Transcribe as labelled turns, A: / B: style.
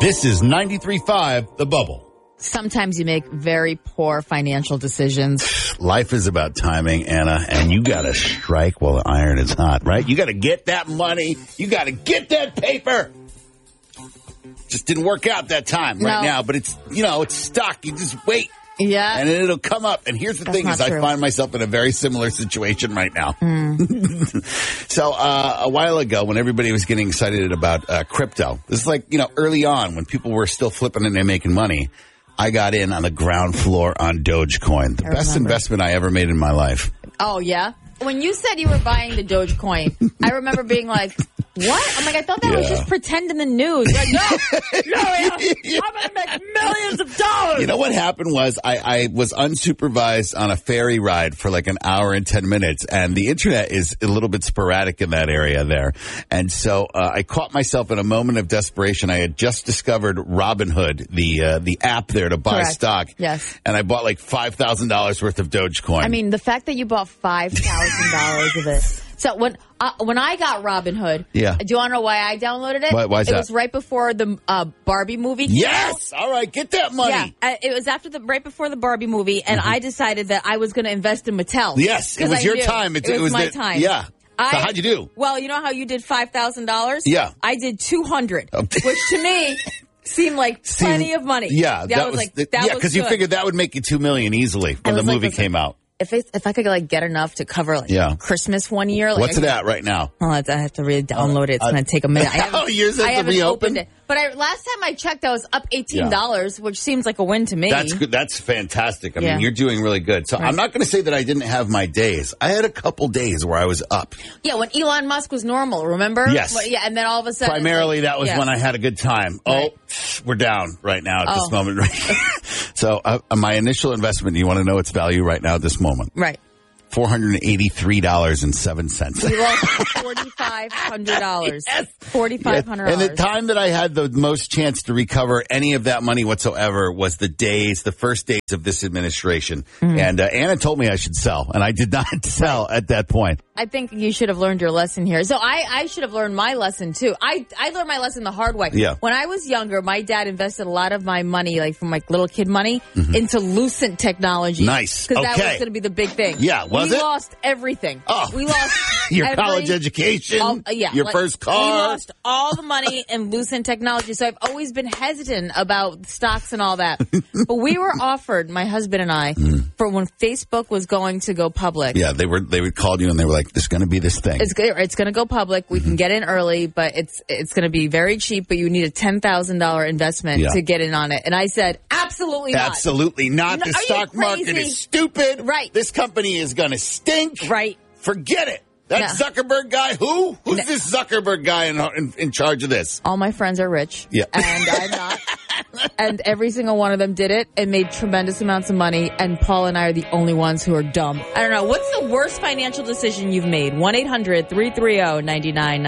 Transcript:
A: This is 93.5 The Bubble.
B: Sometimes you make very poor financial decisions.
A: Life is about timing, Anna, and you got to strike while the iron is hot, right? You got to get that money. You got to get that paper. Just didn't work out that time right now, but it's, it's stuck. You just wait.
B: Yeah.
A: And it'll come up. And here's the thing is I find myself in a very similar situation right now. So a while ago when everybody was getting excited about crypto, this is like, early on when people were still flipping and making money, I got in on the ground floor on Dogecoin. The best investment I ever made in my life.
B: Oh, yeah? When you said you were buying the Dogecoin, I remember being like, what? I'm like, I thought that was just pretend in the news. Like, no, I'm going to make millions of dollars.
A: You know what happened was I was unsupervised on a ferry ride for like an hour and 10 minutes, and the internet is a little bit sporadic in that area there. And so I caught myself in a moment of desperation. I had just discovered Robinhood, the app there to buy stock.
B: Yes.
A: And I bought like $5,000 worth of Dogecoin.
B: I mean, the fact that you bought $5,000 of it. So when I got Robinhood, do you want to know why I downloaded it?
A: Why is that?
B: It was right before the Barbie movie came
A: Yes!
B: out.
A: All right, get that money.
B: Yeah, it was right before the Barbie movie, and I decided that I was going to invest in Mattel.
A: Yes, it was your time.
B: It was my time.
A: Yeah. So how'd you do?
B: Well, you know how you did $5,000?
A: Yeah.
B: I did $200, which to me seemed like plenty of money.
A: Yeah,
B: that was
A: because you figured that would make you $2 million easily when the movie came out.
B: If I could get enough to cover Christmas one year.
A: What's it at right now?
B: Well, I have to really download it. It's going to take a minute.
A: Yours has to be opened?
B: It. But last time I checked, I was up $18, which seems like a win to me.
A: That's good. That's fantastic. I mean, you're doing really good. So I'm not going to say that I didn't have my days. I had a couple days where I was up.
B: Yeah, when Elon Musk was normal, remember?
A: Yes.
B: Well, and then all of a sudden.
A: Primarily, that was when I had a good time. Right. Oh, we're down right now at this moment. So my initial investment, you want to know its value right now at this moment?
B: Right.
A: $483.07.
B: You lost $4,500. Yes. $4,500.
A: And the time that I had the most chance to recover any of that money whatsoever was the first days of this administration. And Anna told me I should sell, and I did not sell at that point.
B: I think you should have learned your lesson here. So I should have learned my lesson, too. I learned my lesson the hard way.
A: Yeah.
B: When I was younger, my dad invested a lot of my money, like from like little kid money, into Lucent technology.
A: Nice.
B: Because that was going to be the big thing.
A: Yeah, we
B: lost everything.
A: Oh.
B: We lost
A: your college education, your first car.
B: We lost all the money in Lucent technology. So I've always been hesitant about stocks and all that. But we were offered, my husband and I, for when Facebook was going to go public.
A: Yeah, they would call you and they were like, there's going to be this thing.
B: It's going to go public. We can get in early, but it's going to be very cheap, but you need a $10,000 investment to get in on it. And I said, absolutely not.
A: Absolutely not. The stock market is stupid.
B: Right.
A: This company is going to stink.
B: Right.
A: Forget it. That Zuckerberg guy, who? Who's this Zuckerberg guy in charge of this?
B: All my friends are rich.
A: Yeah.
B: And I'm not. And every single one of them did it and made tremendous amounts of money. And Paul and I are the only ones who are dumb. I don't know. What's the worst financial decision you've made? 1-800-330-9999.